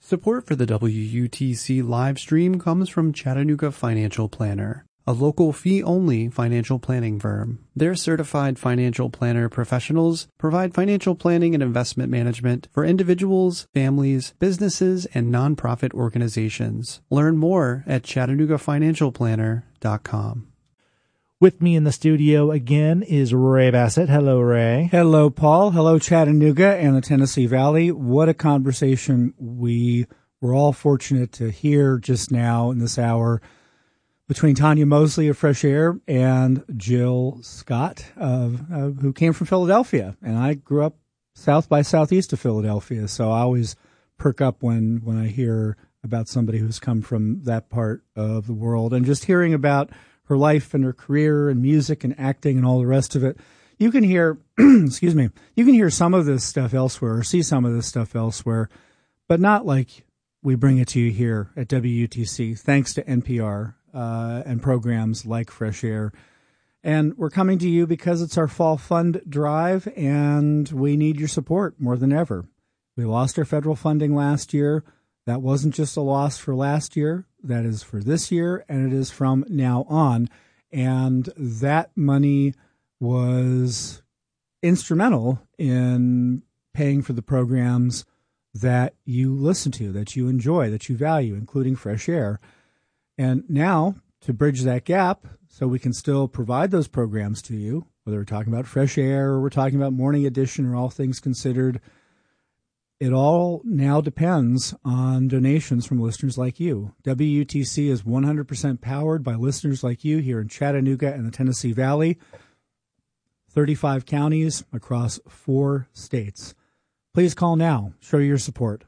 Support for the WUTC live stream comes from Chattanooga Financial Planner, a local fee-only financial planning firm. Their certified financial planner professionals provide financial planning and investment management for individuals, families, businesses, and nonprofit organizations. Learn more at ChattanoogaFinancialPlanner.com. With me in the studio again is Ray Bassett. Hello, Ray. Hello, Paul. Hello, Chattanooga and the Tennessee Valley. What a conversation we were all fortunate to hear just now in this hour between Tanya Mosley of Fresh Air and Jill Scott, who came from Philadelphia. And I grew up south by southeast of Philadelphia, so I always perk up when I hear about somebody who's come from that part of the world. And just hearing about her life and her career and music and acting and all the rest of it. You can hear, excuse me, you can hear some of this stuff elsewhere or see some of this stuff elsewhere, but not like we bring it to you here at WUTC, thanks to NPR and programs like Fresh Air. And we're coming to you because it's our fall fund drive, and we need your support more than ever. We lost our federal funding last year. That wasn't just a loss for last year. That is for this year, and it is from now on. And that money was instrumental in paying for the programs that you listen to, that you enjoy, that you value, including Fresh Air. And now, to bridge that gap so we can still provide those programs to you, whether we're talking about Fresh Air or we're talking about Morning Edition or All Things Considered, it all now depends on donations from listeners like you. WUTC is 100% powered by listeners like you here in Chattanooga and the Tennessee Valley, 35 counties across 4 states. Please call now. Show your support.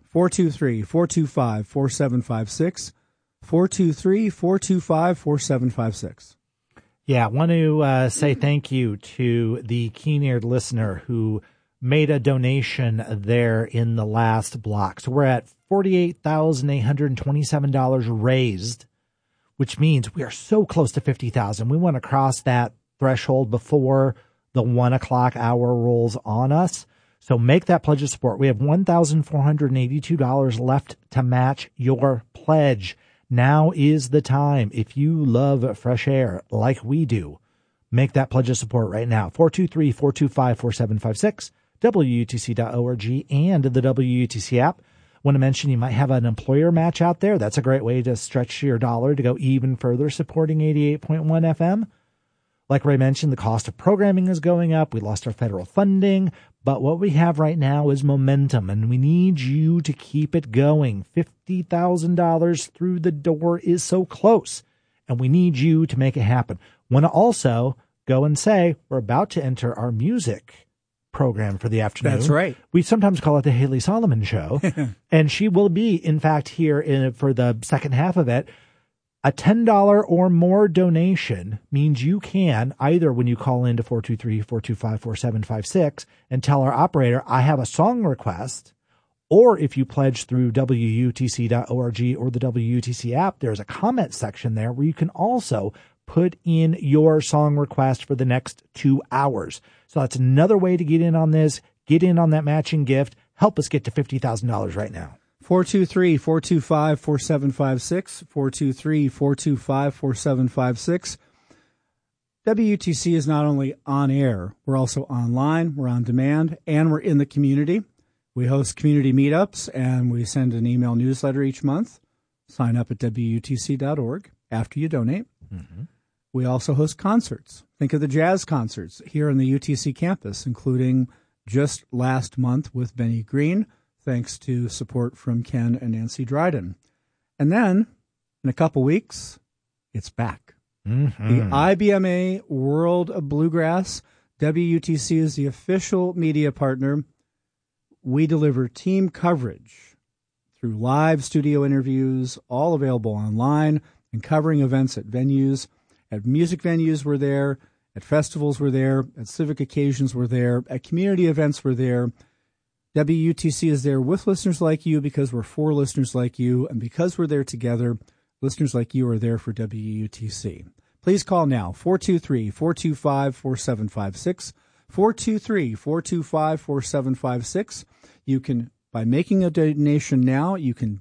423-425-4756, 423-425-4756. Yeah, I want to say thank you to the keen-eared listener who made a donation there in the last block. So we're at $48,827 raised, which means we are so close to $50,000. We want to cross that threshold before the 1 o'clock hour rolls on us. So make that pledge of support. We have $1,482 left to match your pledge. Now is the time. If you love Fresh Air like we do, make that pledge of support right now. 423-425-4756. WUTC.org and the WUTC app. Want to mention you might have an employer match out there. That's a great way to stretch your dollar to go even further supporting 88.1 FM. Like Ray mentioned, the cost of programming is going up. We lost our federal funding, but what we have right now is momentum, and we need you to keep it going. $50,000 through the door is so close, and we need you to make it happen. Want to also go and say we're about to enter our music program for the afternoon. That's right. We sometimes call it the Haley Solomon Show, and she will be, in fact, here for the second half of it. A $10 or more donation means you can, either when you call in to 423-425-4756 and tell our operator, I have a song request, or if you pledge through WUTC.org or the WUTC app, there's a comment section there where you can also put in your song request for the next 2 hours. So that's another way to get in on this, get in on that matching gift, help us get to $50,000 right now. 423-425-4756, 423-425-4756. WUTC is not only on air, we're also online, we're on demand, and we're in the community. We host community meetups, and we send an email newsletter each month. Sign up at WUTC.org after you donate. Mm-hmm. We also host concerts. Think of the jazz concerts here on the UTC campus, including just last month with Benny Green, thanks to support from Ken and Nancy Dryden. And then, in a couple weeks, it's back. Mm-hmm. The IBMA World of Bluegrass. WUTC is the official media partner. We deliver team coverage through live studio interviews, all available online, and covering events at venues. At music venues, we're there. At festivals, we're there. At civic occasions, we're there. At community events, we're there. WUTC is there with listeners like you because we're for listeners like you. And because we're there together, listeners like you are there for WUTC. Please call now, 423-425-4756, 423-425-4756. You can, by making a donation now, you can